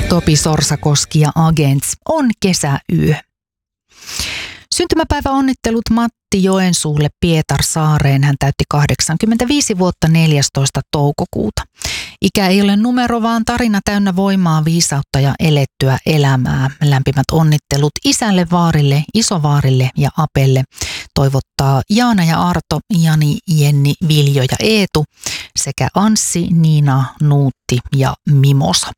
Topi Sorsakoski ja Agents on kesäyö. Syntymäpäiväonnittelut Matti Joensuulle Pietarsaareen. Hän täytti 85 vuotta 14. toukokuuta. Ikä ei ole numero, vaan tarina täynnä voimaa, viisautta ja elettyä elämää. Lämpimät onnittelut isälle, vaarille, isovaarille ja apelle. Toivottaa Jaana ja Arto, Jani, Jenni, Viljo ja Eetu sekä Anssi, Niina, Nuutti ja Mimosa.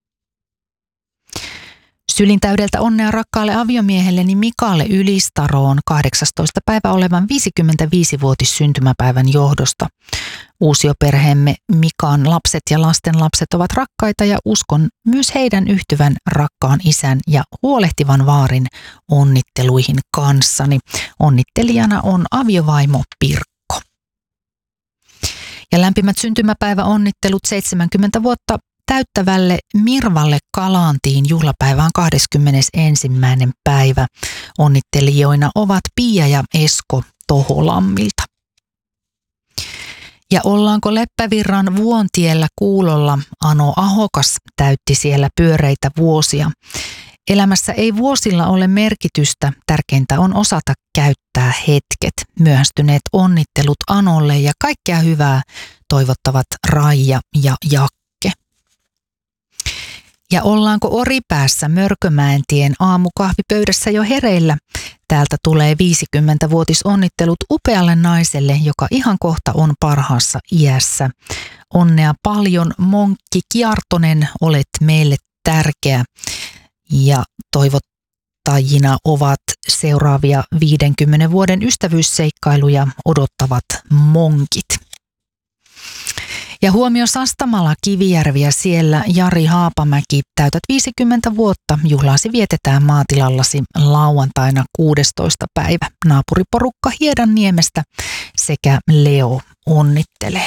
Sylin täydeltä onnea rakkaalle aviomiehelleni Mikalle Ylistaroon 18. päivä olevan 55-vuotis syntymäpäivän johdosta. Uusioperheemme Mikan lapset ja lastenlapset ovat rakkaita ja uskon myös heidän yhtyvän rakkaan isän ja huolehtivan vaarin onnitteluihin kanssani. Onnittelijana on aviovaimo Pirkko. Ja lämpimät syntymäpäiväonnittelut 70 vuotta täyttävälle Mirvalle Kalantiin juhlapäivään 21. päivä. Onnittelijoina ovat Pia ja Esko Toholammilta. Ja ollaanko Leppävirran Vuontiellä Kuulolla, Ano Ahokas täytti siellä pyöreitä vuosia. Elämässä ei vuosilla ole merkitystä, tärkeintä on osata käyttää hetket. Myöhästyneet onnittelut Anolle ja kaikkea hyvää toivottavat Raija ja Jakke. Ja ollaanko Oripäässä Mörkömäentien aamukahvipöydässä jo hereillä? Täältä tulee 50-vuotisonnittelut upealle naiselle, joka ihan kohta on parhaassa iässä. Onnea paljon, Monkki Kiartonen, olet meille tärkeä. Ja toivottajina ovat seuraavia 50 vuoden ystävyysseikkailuja odottavat monkit. Ja huomio Sastamala, Kivijärvi ja siellä Jari Haapamäki, täytät 50 vuotta, juhlaasi vietetään maatilallasi lauantaina 16. päivä. Naapuriporukka Hiedanniemestä sekä Leo onnittelee.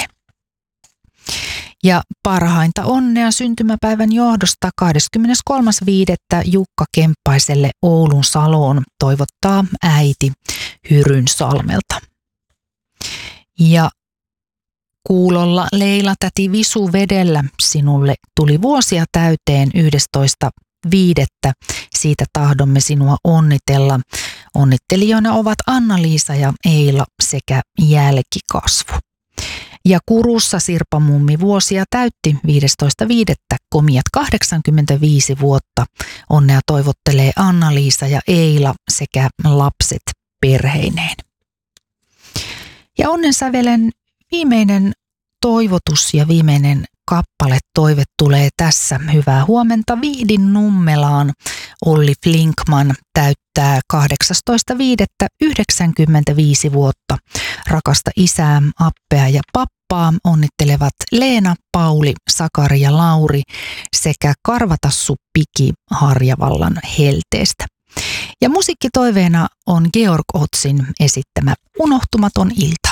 Ja parhainta onnea syntymäpäivän johdosta 23.5. Jukka Kemppaiselle Oulun Saloon toivottaa äiti Hyrynsalmelta. Ja Kuulolla Leila täti Visu Vedellä, sinulle tuli vuosia täyteen 11.5. Siitä tahdomme sinua onnitella. Onnittelijoina ovat Anna-Liisa ja Eila sekä Jälkikasvu. Ja Kurussa Sirpamummi vuosia täytti 15.5. komiat 85 vuotta. Onnea toivottelee Anna-Liisa ja Eila sekä lapset perheineen. Ja onnensävelen viimeinen toivotus ja viimeinen kappale toive tulee tässä. Hyvää huomenta Vihdin Nummelaan. Olli Flinkman täyttää 18.5. 95 vuotta. Rakasta isää, appea ja pappaa onnittelevat Leena, Pauli, Sakari ja Lauri sekä Karvatassu Piki Harjavallan Helteestä. Ja musiikkitoiveena on Georg Ottsin esittämä Unohtumaton ilta.